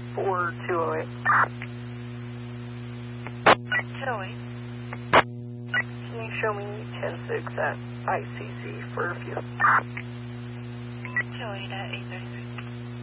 4208. 208. Can you show me 106 at ICC for a few? 208 at 836.